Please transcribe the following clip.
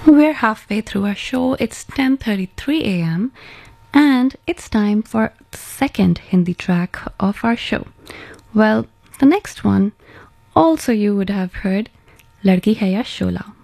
We're halfway through our show. It's 10:33 a.m. and it's time for the second Hindi track of our show. Well, the next one also you would have heard Ladki Hai Ya Shola.